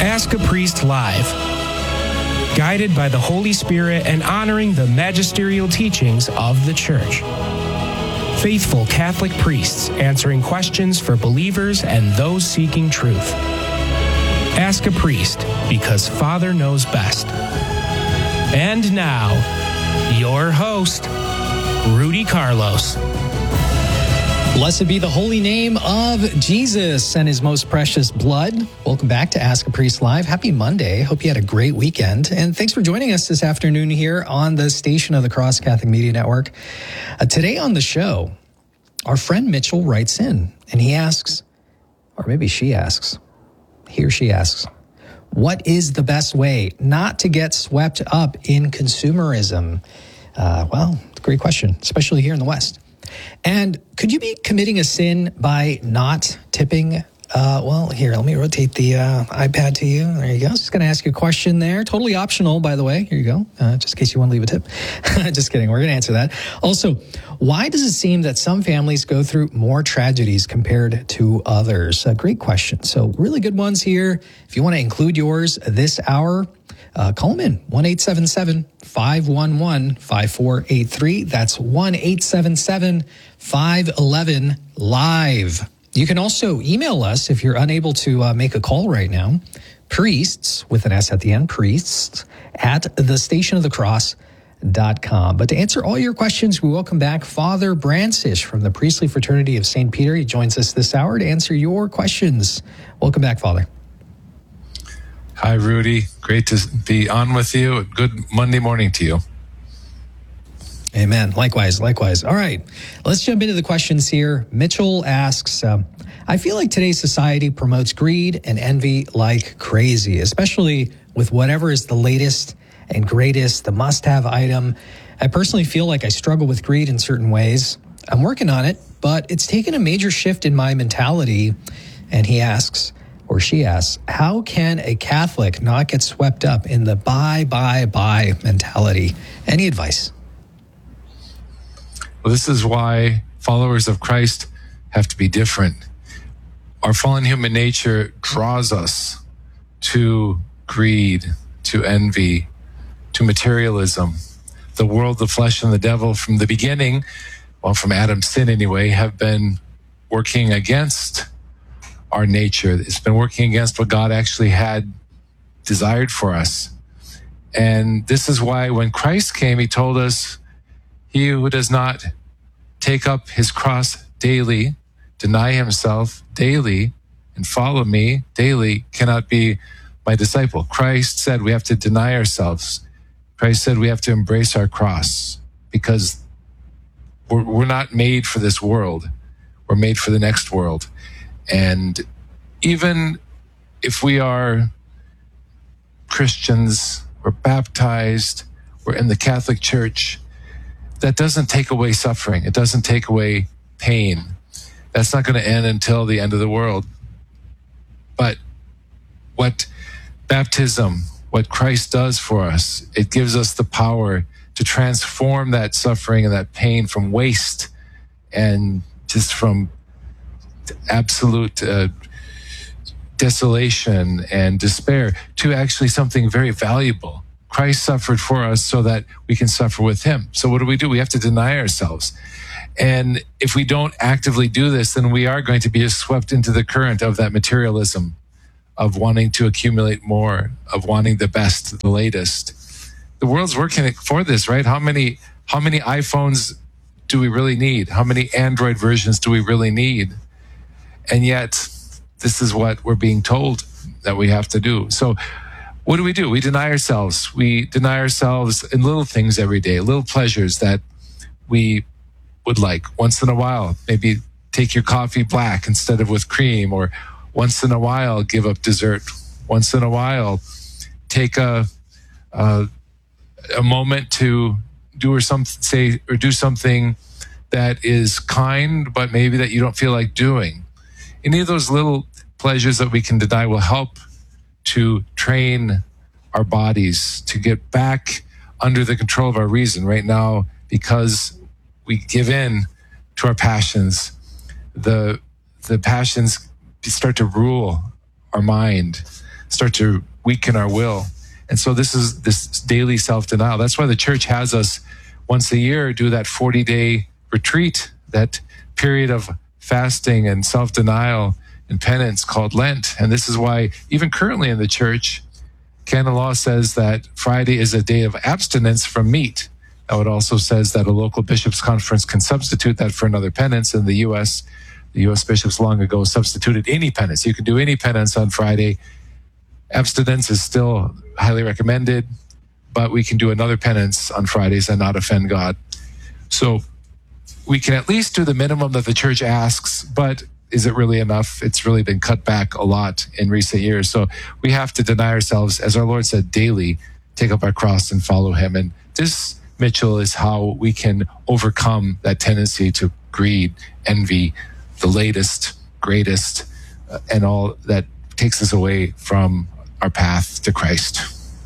Ask a Priest Live. Guided by the Holy Spirit and honoring the magisterial teachings of the Church. Faithful Catholic priests answering questions for believers and those seeking truth. Ask a Priest, because Father knows best. And now, your host, Rudy Carlos. Blessed be the holy name of Jesus and his most precious blood. Welcome back to Ask a Priest Live. Happy Monday. Hope you had a great weekend. And thanks for joining us this afternoon here on the station of the Cross Catholic Media Network. Today on the show, our friend Mitchell writes in and he asks, or maybe she asks, he or she asks, what is the best way not to get swept up in consumerism? Well, it's a great question, especially here in the West. And could you be committing a sin by not tipping? Here, let me rotate the iPad to you. There you go. Just going to ask you a question there. Totally optional, by the way. Here you go. Just in case you want to leave a tip. Just kidding. We're going to answer that. Also, why does it seem that some families go through more tragedies compared to others? A great question. So really good ones here. If you want to include yours this hour, call them in, 1-877-511-5483. That's 1-877-511-LIVE. You can also email us if you're unable to make a call right now. Priests, with an S at the end, priests, at thestationofthecross.com. But to answer all your questions, we welcome back Father Brancisz from the Priestly Fraternity of St. Peter. He joins us this hour to answer your questions. Welcome back, Father. Hi, Rudy. Great to be on with you. Good Monday morning to you. Amen. Likewise. All right. Let's jump into the questions here. Mitchell asks, I feel like today's society promotes greed and envy like crazy, especially with whatever is the latest and greatest, the must-have item. I personally feel like I struggle with greed in certain ways. I'm working on it, but it's taken a major shift in my mentality. And he asks, or she asks, how can a Catholic not get swept up in the buy mentality? Any advice? Well, this is why followers of Christ have to be different. Our fallen human nature draws us to greed, to envy, to materialism. The world, the flesh, and the devil from the beginning, well, from Adam's sin anyway, have been working against our nature. It's been working against what God actually had desired for us. And this is why when Christ came, he told us, he who does not take up his cross daily, deny himself daily, and follow me daily cannot be my disciple. Christ said we have to deny ourselves. Christ said we have to embrace our cross because we're not made for this world. We're made for the next world. And even if we are Christians, we're baptized, we're in the Catholic Church, that doesn't take away suffering. It doesn't take away pain. That's not going to end until the end of the world. But what baptism, what Christ does for us, it gives us the power to transform that suffering and that pain from waste and just from absolute desolation and despair to actually something very valuable. Christ suffered for us so that we can suffer with him. So what do? We have to deny ourselves. And if we don't actively do this, then we are going to be just swept into the current of that materialism, of wanting to accumulate more, of wanting the best, the latest. The world's working for this, right? How many iPhones do we really need? How many Android versions do we really need? And yet, this is what we're being told that we have to do. So what do? We deny ourselves. We deny ourselves in little things every day, little pleasures that we would like. Once in a while, maybe take your coffee black instead of with cream, or once in a while, give up dessert. Once in a while, take a moment to do something that is kind, but maybe that you don't feel like doing. Any of those little pleasures that we can deny will help to train our bodies to get back under the control of our reason. Right now, because we give in to our passions, the passions start to rule our mind. start to weaken our will. And so this is this daily self-denial. That's why the church has us once a year do that 40-day retreat, that period of fasting and self-denial and penance called Lent. And this is why even currently in the church, canon law says that Friday is a day of abstinence from meat. Now it also says that a local bishops' conference can substitute that for another penance. In the U.S., the U.S. bishops long ago substituted any penance. You can do any penance on Friday. Abstinence is still highly recommended, but we can do another penance on Fridays and not offend God. So we can at least do the minimum that the church asks, but is it really enough? It's really been cut back a lot in recent years. So we have to deny ourselves, as our Lord said, daily, take up our cross and follow him. And this, Mitchell, is how we can overcome that tendency to greed, envy, the latest, greatest, and all that takes us away from our path to Christ.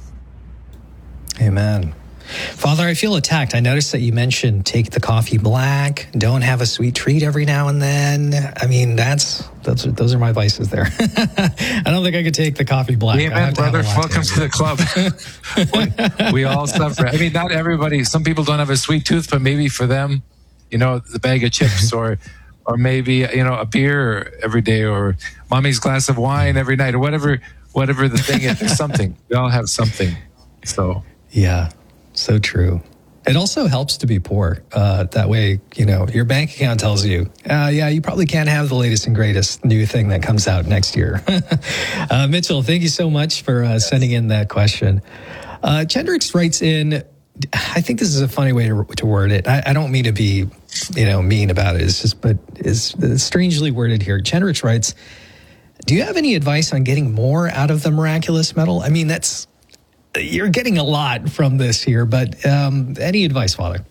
Amen. Father, I feel attacked. I noticed that you mentioned take the coffee black, don't have a sweet treat every now and then. I mean, those are my vices there. I don't think I could take the coffee black. Amen, brother. Welcome to the club. We all suffer. I mean, not everybody. Some people don't have a sweet tooth, but maybe for them, the bag of chips or maybe, a beer every day or mommy's glass of wine every night or whatever the thing is. There's something. We all have something. So. Yeah. So true. It also helps to be poor. That way, your bank account tells you, you probably can't have the latest and greatest new thing that comes out next year. Mitchell, thank you so much for sending in that question. Chendrix writes in, I think this is a funny way to word it. I don't mean to be, mean about it. It's strangely worded here. Chendrix writes, do you have any advice on getting more out of the miraculous medal? I mean, you're getting a lot from this here, but any advice, Father?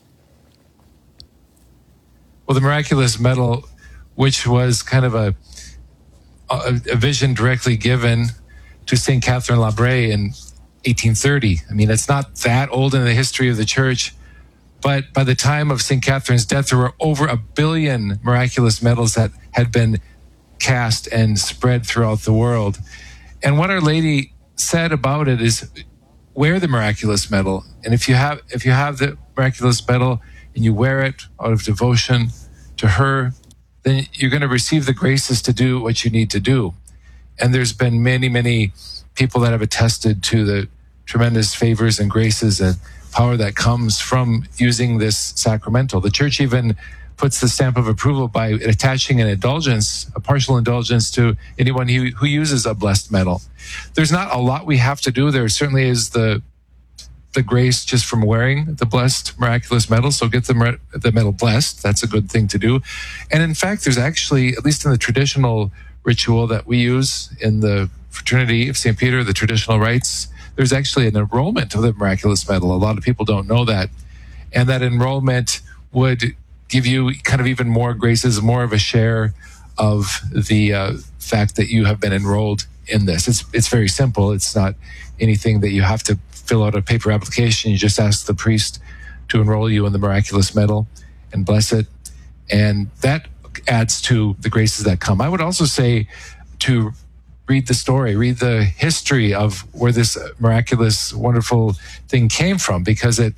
Well, the miraculous medal, which was kind of a vision directly given to St. Catherine Labbé in 1830. I mean, it's not that old in the history of the church, but by the time of St. Catherine's death, there were over 1 billion miraculous medals that had been cast and spread throughout the world. And what Our Lady said about it is, wear the miraculous medal, and if you have the miraculous medal and you wear it out of devotion to her, then you're going to receive the graces to do what you need to do. And there's been many, many people that have attested to the tremendous favors and graces and power that comes from using this sacramental. The church even puts the stamp of approval by attaching an indulgence, a partial indulgence, to anyone who uses a blessed medal. There's not a lot we have to do. There certainly is the grace just from wearing the blessed miraculous medal. So get the medal blessed. That's a good thing to do. And in fact, there's actually, at least in the traditional ritual that we use in the Fraternity of St. Peter, the traditional rites, there's actually an enrollment of the miraculous medal. A lot of people don't know that. And that enrollment would give you kind of even more graces, more of a share of the fact that you have been enrolled in this. It's very simple. It's not anything that you have to fill out a paper application. You just ask the priest to enroll you in the miraculous medal and bless it. And that adds to the graces that come. I would also say to read the story, read the history of where this miraculous, wonderful thing came from, because it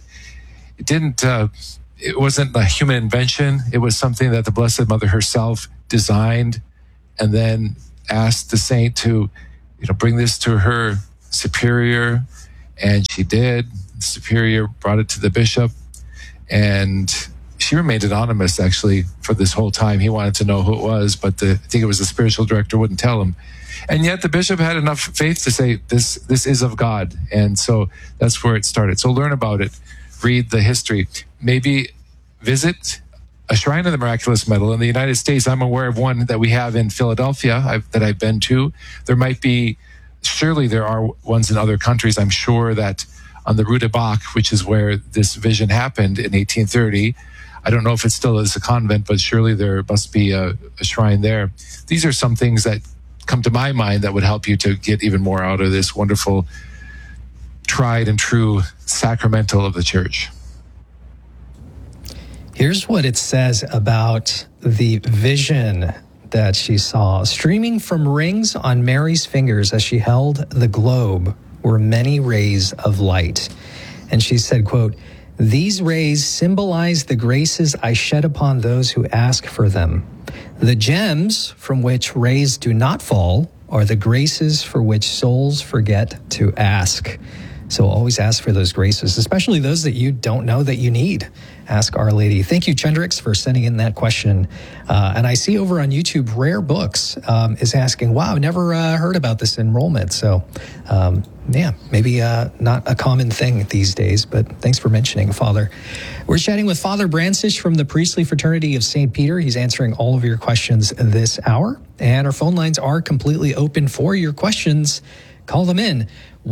wasn't a human invention. It was something that the Blessed Mother herself designed and then asked the saint to, bring this to her superior. And she did. The superior brought it to the bishop, and she remained anonymous actually for this whole time. He wanted to know who it was, but I think it was the spiritual director wouldn't tell him. And yet the bishop had enough faith to say, this is of God. And so that's where it started. So learn about it. Read the history. Maybe visit a shrine of the miraculous medal. In the United States, I'm aware of one that we have in Philadelphia that I've been to. Surely there are ones in other countries. I'm sure that on the Rue de Bac, which is where this vision happened in 1830, I don't know if it still is a convent, but surely there must be a shrine there. These are some things that come to my mind that would help you to get even more out of this wonderful, tried and true sacramental of the church. Here's what it says about the vision that she saw. Streaming from rings on Mary's fingers as she held the globe were many rays of light. And she said, quote, "These rays symbolize the graces I shed upon those who ask for them. The gems from which rays do not fall are the graces for which souls forget to ask." So always ask for those graces, especially those that you don't know that you need. Ask Our Lady. Thank you, Chendrix, for sending in that question. And I see over on YouTube, Rare Books is asking, wow, never heard about this enrollment. So, yeah, maybe not a common thing these days, but thanks for mentioning, Father. We're chatting with Father Brancisz from the Priestly Fraternity of St. Peter. He's answering all of your questions this hour. And our phone lines are completely open for your questions. Call them in.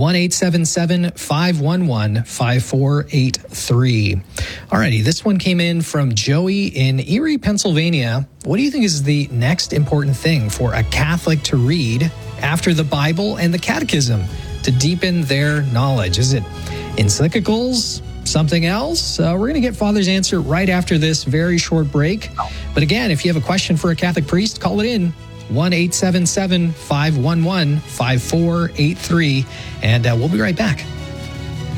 1-877-511-5483. Alrighty, this one came in from Joey in Erie, Pennsylvania. What do you think is the next important thing for a Catholic to read after the Bible and the Catechism to deepen their knowledge? Is it encyclicals? Something else? We're going to get Father's answer right after this very short break. But again, if you have a question for a Catholic priest, call it in. 1-877-511-5483. And we'll be right back.